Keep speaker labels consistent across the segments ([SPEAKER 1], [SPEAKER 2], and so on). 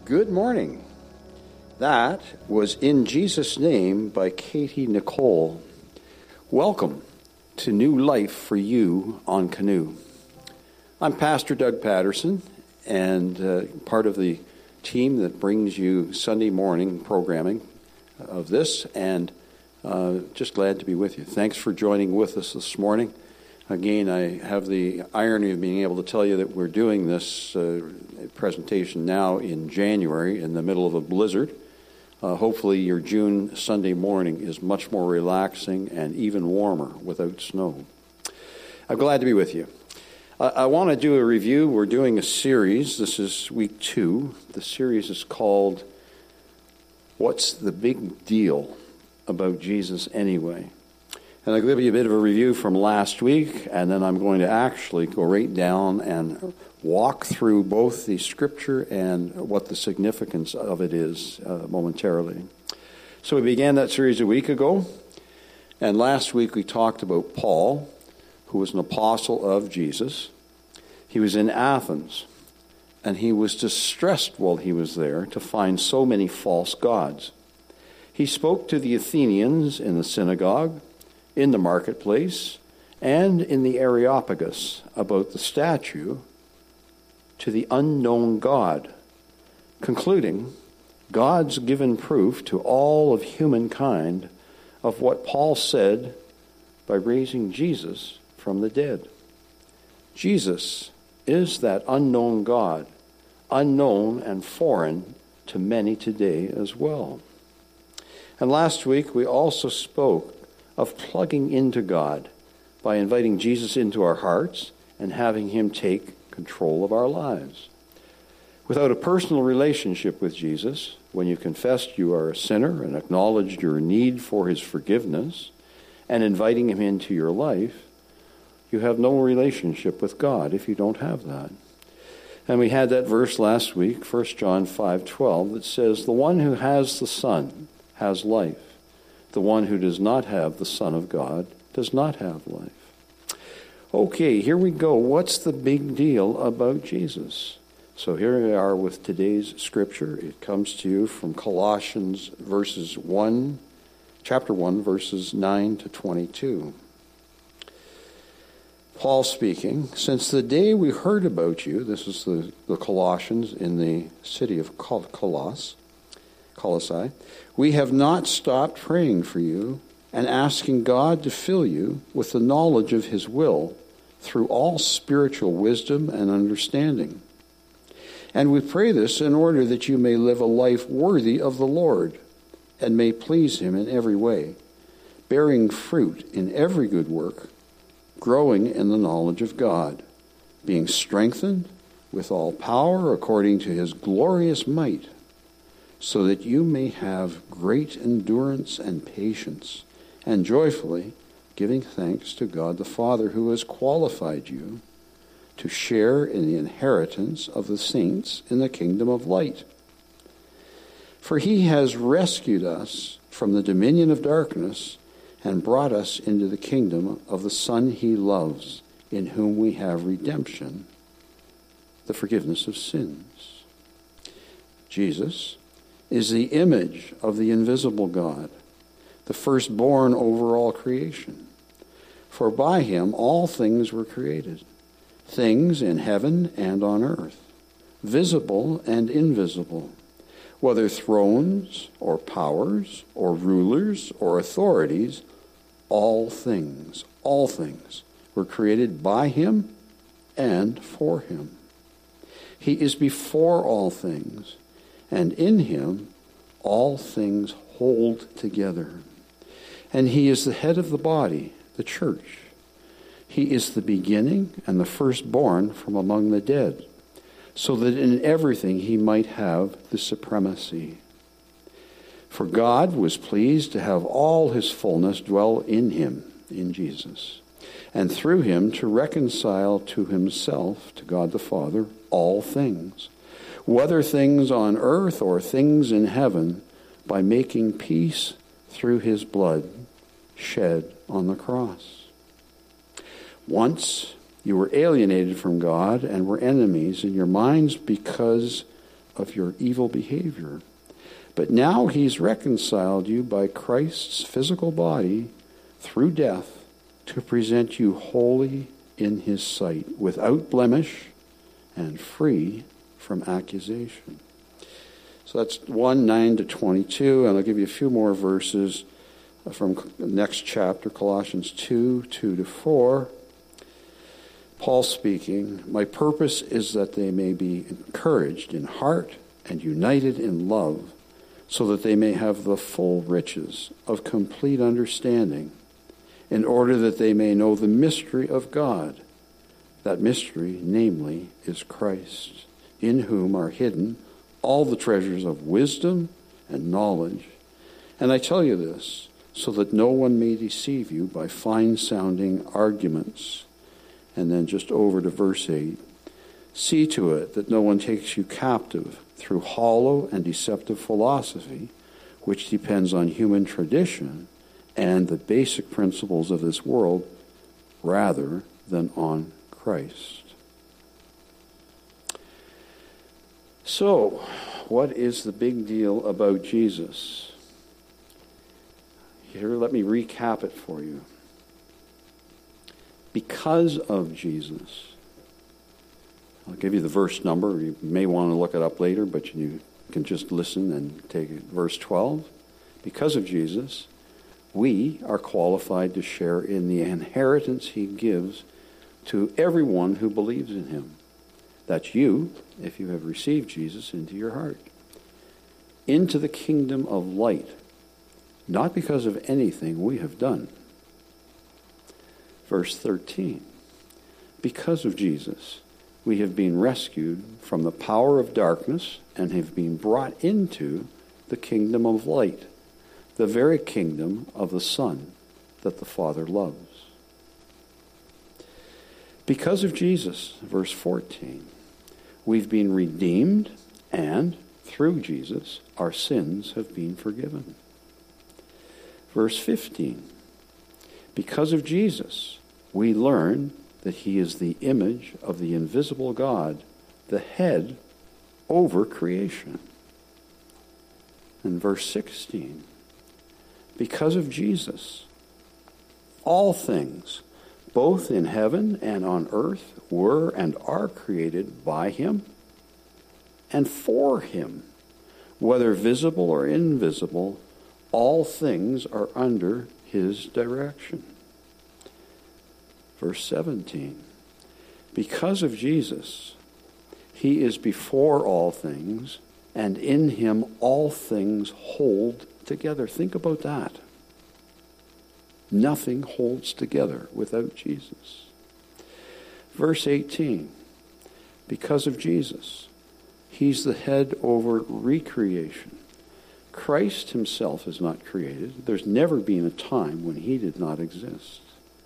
[SPEAKER 1] Good morning. That was In Jesus' Name by Katie Nicole. Welcome to New Life for You on Canoe. I'm Pastor Doug Patterson and part of the team that brings you Sunday morning programming of this, and just glad to be with you. Thanks for joining with us this morning. Again, I have the irony of being able to tell you that we're doing this presentation now in January in the middle of a blizzard. Hopefully your June Sunday morning is much more relaxing and even warmer without snow. I'm glad to be with you. I want to do a review. We're doing a series. This is week 2. The series is called What's the Big Deal About Jesus Anyway? And I'll give you a bit of a review from last week, and then I'm going to actually go right down and walk through both the scripture and what the significance of it is momentarily. So we began that series a week ago, and last week we talked about Paul, who was an apostle of Jesus. He was in Athens, and he was distressed while he was there to find so many false gods. He spoke to the Athenians in the synagogue, in the marketplace, and in the Areopagus about the statue to the unknown God, concluding God's given proof to all of humankind of what Paul said by raising Jesus from the dead. Jesus is that unknown God, unknown and foreign to many today as well. And last week we also spoke of plugging into God by inviting Jesus into our hearts and having him take control of our lives. Without a personal relationship with Jesus, when you confessed you are a sinner and acknowledged your need for his forgiveness and inviting him into your life, you have no relationship with God if you don't have that. And we had that verse last week, 1 John 5:12, that says, "The one who has the Son has life. The one who does not have the Son of God does not have life." Okay, here we go. What's the big deal about Jesus? So here we are with today's scripture. It comes to you from Colossians chapter 1, verses 9 to 22. Paul speaking, "Since the day we heard about you," this is the Colossians in the city of Colossae, "we have not stopped praying for you and asking God to fill you with the knowledge of his will through all spiritual wisdom and understanding. And we pray this in order that you may live a life worthy of the Lord and may please him in every way, bearing fruit in every good work, growing in the knowledge of God, being strengthened with all power according to his glorious might, so that you may have great endurance and patience, and joyfully giving thanks to God the Father who has qualified you to share in the inheritance of the saints in the kingdom of light. For he has rescued us from the dominion of darkness and brought us into the kingdom of the Son he loves, in whom we have redemption, the forgiveness of sins." Jesus is the image of the invisible God, the firstborn over all creation. For by him all things were created, things in heaven and on earth, visible and invisible, whether thrones or powers or rulers or authorities, all things were created by him and for him. He is before all things, and in him all things hold together. And he is the head of the body, the church. He is the beginning and the firstborn from among the dead, so that in everything he might have the supremacy. For God was pleased to have all his fullness dwell in him, in Jesus, and through him to reconcile to himself, to God the Father, all things, whether things on earth or things in heaven, by making peace through his blood shed on the cross. Once you were alienated from God and were enemies in your minds because of your evil behavior. But now he's reconciled you by Christ's physical body through death to present you holy in his sight, without blemish and free from accusation. So that's 1:9-22, and I'll give you a few more verses from the next chapter, Colossians 2:2-4. Paul speaking, my purpose is that they may be encouraged in heart and united in love, so that they may have the full riches of complete understanding, in order that they may know the mystery of God. That mystery, namely, is Christ, in whom are hidden all the treasures of wisdom and knowledge. And I tell you this, so that no one may deceive you by fine-sounding arguments. And then just over to verse 8. See to it that no one takes you captive through hollow and deceptive philosophy, which depends on human tradition and the basic principles of this world, rather than on Christ. So, what is the big deal about Jesus? Here, let me recap it for you. Because of Jesus, I'll give you the verse number. You may want to look it up later, but you can just listen and take it. Verse 12. Because of Jesus, we are qualified to share in the inheritance he gives to everyone who believes in him. That's you, if you have received Jesus into your heart. Into the kingdom of light, not because of anything we have done. Verse 13. Because of Jesus, we have been rescued from the power of darkness and have been brought into the kingdom of light, the very kingdom of the Son that the Father loves. Because of Jesus, verse 14, we've been redeemed, and through Jesus, our sins have been forgiven. Verse 15, because of Jesus, we learn that he is the image of the invisible God, the head over creation. And verse 16, because of Jesus, all things, both in heaven and on earth, were and are created by him and for him. Whether visible or invisible, all things are under his direction. Verse 17, because of Jesus, he is before all things, and in him all things hold together. Think about that. Nothing holds together without Jesus. Verse 18, because of Jesus, he's the head over recreation. Christ himself is not created. There's never been a time when he did not exist.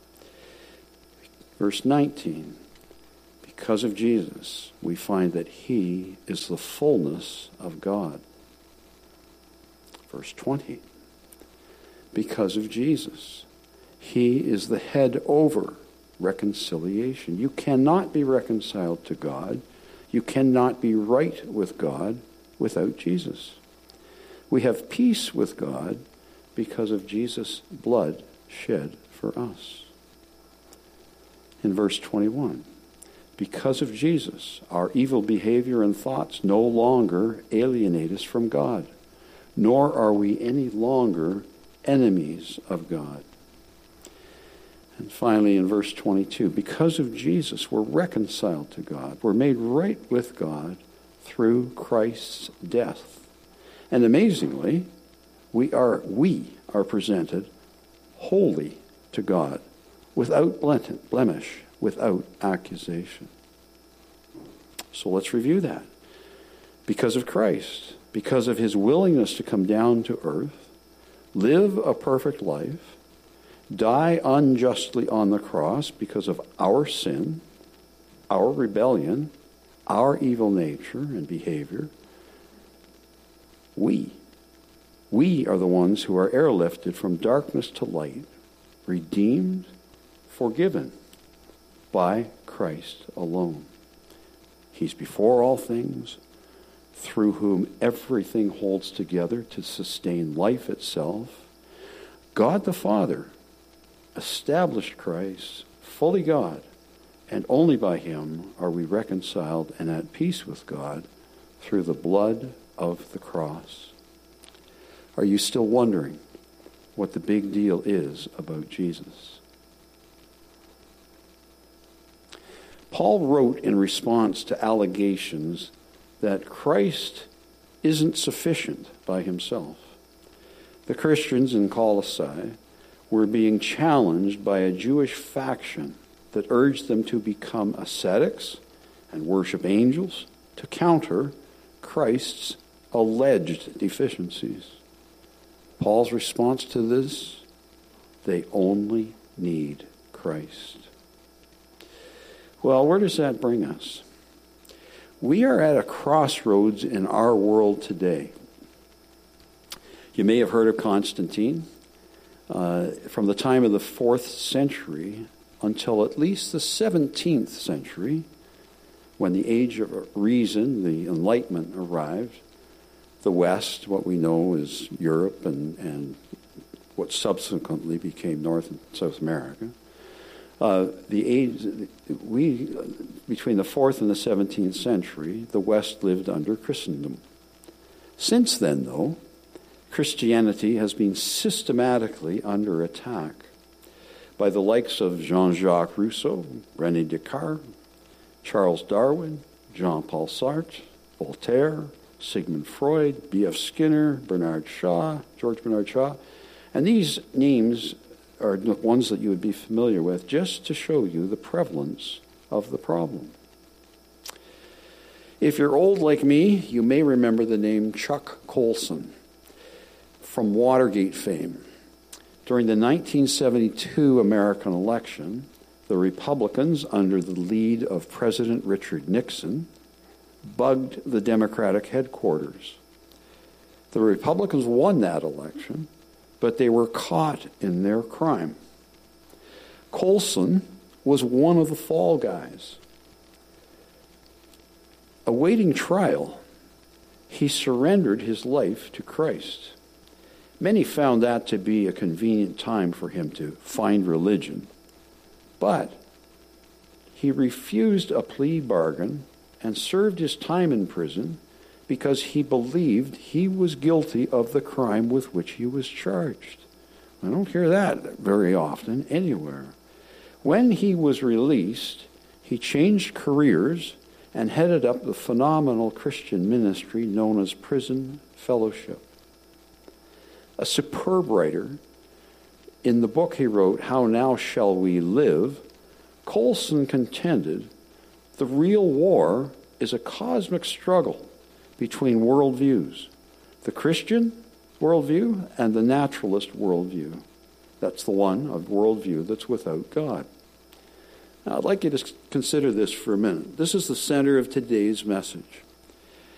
[SPEAKER 1] Verse 19, because of Jesus, we find that he is the fullness of God. Verse 20, because of Jesus, he is the head over reconciliation. You cannot be reconciled to God. You cannot be right with God without Jesus. We have peace with God because of Jesus' blood shed for us. In verse 21, because of Jesus, our evil behavior and thoughts no longer alienate us from God, nor are we any longer enemies of God. And finally, in verse 22, because of Jesus, we're reconciled to God. We're made right with God through Christ's death. And amazingly, we are presented holy to God, without blemish, without accusation. So let's review that. Because of Christ, because of his willingness to come down to earth, live a perfect life, die unjustly on the cross because of our sin, our rebellion, our evil nature and behavior, we are the ones who are airlifted from darkness to light, redeemed, forgiven by Christ alone. He's before all things, through whom everything holds together to sustain life itself, God the Father established Christ, fully God, and only by him are we reconciled and at peace with God through the blood of the cross. Are you still wondering what the big deal is about Jesus? Paul wrote in response to allegations that Christ isn't sufficient by himself. The Christians in Colossae were being challenged by a Jewish faction that urged them to become ascetics and worship angels to counter Christ's alleged deficiencies. Paul's response to this: they only need Christ. Well, where does that bring us? We are at a crossroads in our world today. You may have heard of Constantine. From the time of the 4th century until at least the 17th century, when the age of reason, the Enlightenment, arrived, the West, what we know is Europe and what subsequently became North and South America, between the 4th and the 17th century, the West lived under Christendom. Since then, though, Christianity has been systematically under attack by the likes of Jean-Jacques Rousseau, René Descartes, Charles Darwin, Jean-Paul Sartre, Voltaire, Sigmund Freud, B.F. Skinner, George Bernard Shaw. And these names are the ones that you would be familiar with, just to show you the prevalence of the problem. If you're old like me, you may remember the name Chuck Colson from Watergate fame. During the 1972 American election, the Republicans, under the lead of President Richard Nixon, bugged the Democratic headquarters. The Republicans won that election, but they were caught in their crime. Colson was one of the fall guys. Awaiting trial, he surrendered his life to Christ. Many found that to be a convenient time for him to find religion, but he refused a plea bargain and served his time in prison because he believed he was guilty of the crime with which he was charged. I don't hear that very often anywhere. When he was released, he changed careers and headed up the phenomenal Christian ministry known as Prison Fellowship. A superb writer, in the book he wrote, How Now Shall We Live, Colson contended the real war is a cosmic struggle between worldviews, the Christian worldview and the naturalist worldview. That's the one of worldview that's without God. Now, I'd like you to consider this for a minute. This is the center of today's message.